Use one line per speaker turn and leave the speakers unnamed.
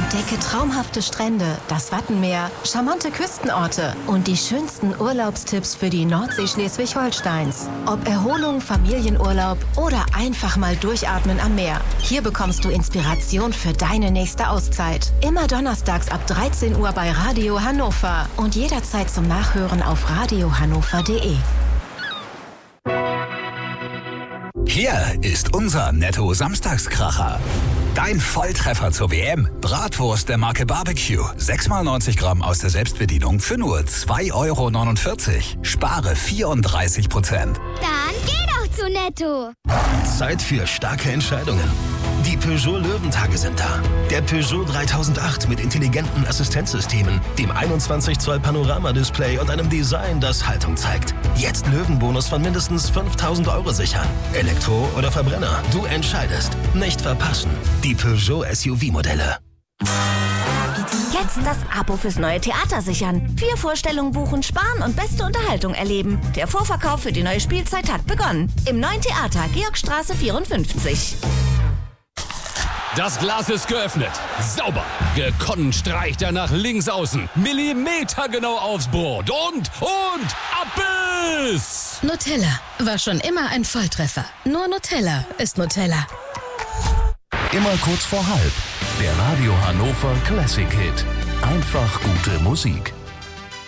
Entdecke traumhafte Strände, das Wattenmeer, charmante Küstenorte und die schönsten Urlaubstipps für die Nordsee Schleswig-Holsteins. Ob Erholung, Familienurlaub oder einfach mal durchatmen am Meer. Hier bekommst du Inspiration für deine nächste Auszeit. Immer donnerstags ab 13 Uhr bei Radio Hannover und jederzeit zum Nachhören auf radiohannover.de.
Hier ist unser Netto-Samstagskracher. Dein Volltreffer zur WM. Bratwurst der Marke Barbecue. 6x90 Gramm aus der Selbstbedienung für nur 2,49 €. Spare 34%.
Dann geh doch zu Netto.
Zeit für starke Entscheidungen. Die Peugeot Löwentage sind da. Der Peugeot 3008 mit intelligenten Assistenzsystemen, dem 21 Zoll Panoramadisplay und einem Design, das Haltung zeigt. Jetzt Löwenbonus von mindestens 5.000 € sichern. Elektro oder Verbrenner, du entscheidest. Nicht verpassen. Die Peugeot SUV-Modelle.
Jetzt das Abo fürs neue Theater sichern. 4 Vorstellungen buchen, sparen und beste Unterhaltung erleben. Der Vorverkauf für die neue Spielzeit hat begonnen. Im neuen Theater, Georgstraße 54.
Das Glas ist geöffnet. Sauber. Gekonnt streicht er nach links außen. Millimetergenau aufs Brot. Und Abbiss!
Nutella war schon immer ein Volltreffer. Nur Nutella ist Nutella.
Immer kurz vor halb. Der Radio Hannover Classic Hit. Einfach gute Musik.